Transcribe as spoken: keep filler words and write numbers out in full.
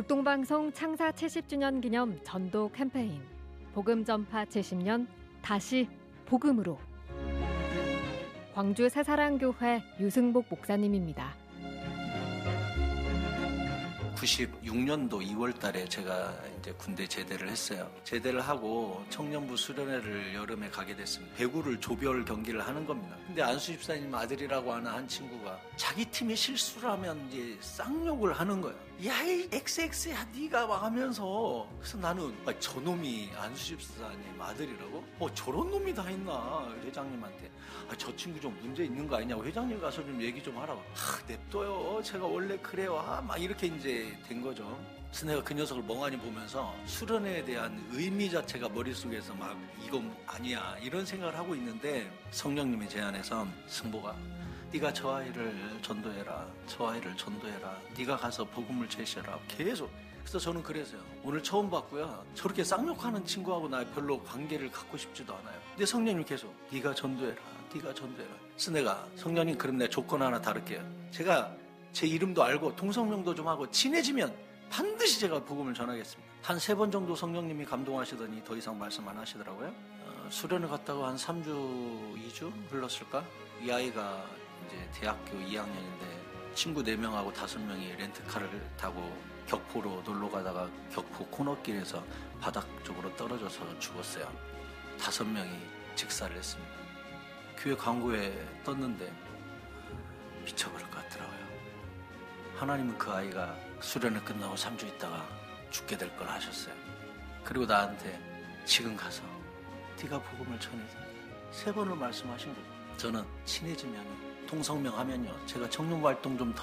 극동방송 창사 칠십 주년 기념 전도 캠페인 복음 전파 칠십 년 다시 복음으로. 광주 새사랑교회 유승복 목사님입니다. 구십육 년도 이월 달에 제가 이제 군대 제대를 했어요. 제대를 하고 청년부 수련회를 여름에 가게 됐습니다. 배구를 조별 경기를 하는 겁니다. 근데 안수 집사님 아들이라고 하는 한 친구가 자기 팀이 실수를 하면 이제 쌍욕을 하는 거야. 야, 이 엑스엑스야 네가 막 하면서. 그래서 나는 아, 저놈이 안수 집사님 아들이라고? 어, 저런 놈이 다 있나. 회장님한테 아, 저 친구 좀 문제 있는 거 아니냐고. 회장님 가서 좀 얘기 좀 하라고. 아, 냅둬요. 제가 원래 그래요. 아, 막 이렇게 이제 된 거죠. 그래서 내가 그 녀석을 멍하니 보면서 수련회에 대한 의미 자체가 머릿속에서 막 이건 아니야 이런 생각을 하고 있는데 성령님이 제 안에서 승보가 네가 저 아이를 전도해라. 저 아이를 전도해라. 네가 가서 복음을 제시해라. 계속. 그래서 저는 그래서요. 오늘 처음 봤고요. 저렇게 쌍욕하는 친구하고 나 별로 관계를 갖고 싶지도 않아요. 근데 성령님 계속 네가 전도해라. 네가 전도해라. 그래서 내가 성령님 그럼 내 조건 하나 다를게요. 제가 제 이름도 알고 통성명도 좀 하고 친해지면 반드시 제가 복음을 전하겠습니다. 한 세 번 정도 성령님이 감동하시더니 더 이상 말씀 안 하시더라고요. 어, 수련을 갔다가 한 삼 주, 이 주 흘렀을까? 이 아이가 이제 대학교 이 학년인데 친구 네 명하고 다섯 명이 렌트카를 타고 격포로 놀러 가다가 격포 코너길에서 바닥 쪽으로 떨어져서 죽었어요. 다섯 명이 직사를 했습니다. 교회 광고에 떴는데 미쳐버릴 것 같더라고요. 하나님은 그 아이가 수련을 끝나고 삼 주 있다가 죽게 될 걸 아셨어요. 그리고 나한테 지금 가서 네가 복음을 전해서 세 번을 말씀하신 거죠. 저는 친해지면 통성명 하면요 제가 청년부 활동 좀 더